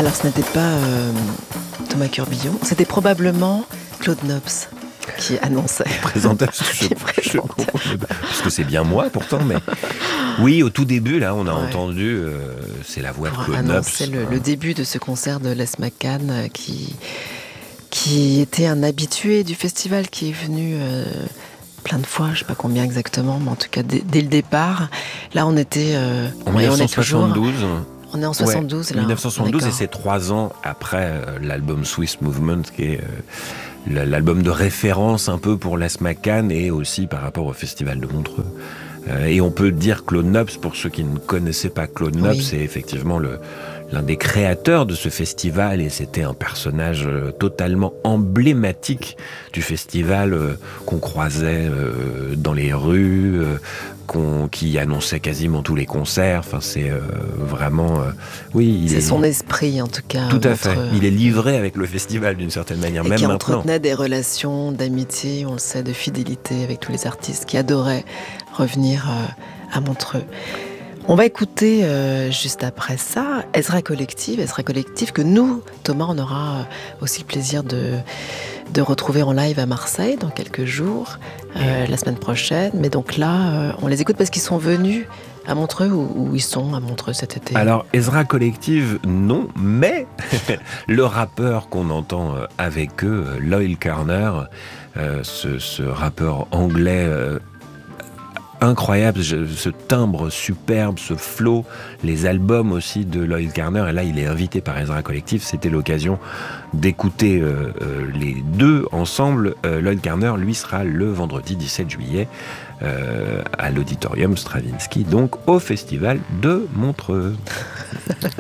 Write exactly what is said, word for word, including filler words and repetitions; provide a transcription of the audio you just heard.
Alors ce n'était pas euh, Thomas Curbillon, c'était probablement Claude Nobs qui annonçait. Présentateur, je, je comprends, parce que c'est bien moi pourtant, mais oui, au tout début, là, on a ouais. entendu, euh, c'est la voix Pour de Claude Nobs. C'est le, le début de ce concert de Les McCann euh, qui, qui était un habitué du festival, qui est venu euh, plein de fois, je ne sais pas combien exactement, mais en tout cas dès, dès le départ. Là, on était... Euh, en dix-neuf cent soixante-douze. On est en soixante-douze, ouais, là. dix-neuf cent soixante-douze, et c'est trois ans après euh, l'album Swiss Movement, qui est euh, l'album de référence un peu pour Les McCann et aussi par rapport au Festival de Montreux. Euh, et on peut dire Claude Nobs, pour ceux qui ne connaissaient pas Claude Nobs, oui. c'est effectivement le, l'un des créateurs de ce festival, et c'était un personnage euh, totalement emblématique du festival, euh, qu'on croisait euh, dans les rues, euh, qu'on, qui annonçait quasiment tous les concerts. Enfin, c'est euh, vraiment... Euh, oui, il c'est est, son esprit, en tout cas. Tout à fait. Il est livré avec le festival, d'une certaine manière, et même qui maintenant. entretenait des relations d'amitié, on le sait, de fidélité avec tous les artistes qui adoraient revenir euh, à Montreux. On va écouter euh, juste après ça Ezra Collective, Ezra Collective que nous, Thomas, on aura aussi le plaisir de, de retrouver en live à Marseille dans quelques jours, euh, la semaine prochaine. Mais donc là, euh, on les écoute parce qu'ils sont venus à Montreux, ou, ou ils sont à Montreux cet été. Alors, Ezra Collective, non, mais le rappeur qu'on entend avec eux, Loyle Carner, euh, ce, ce rappeur anglais euh, incroyable, ce timbre superbe, ce flow, les albums aussi de Loyle Carner, et là il est invité par Ezra Collective. C'était l'occasion d'écouter euh, euh, les deux ensemble. euh, Loyle Carner, lui, sera le vendredi dix-sept juillet euh, à l'Auditorium Stravinsky, donc au Festival de Montreux.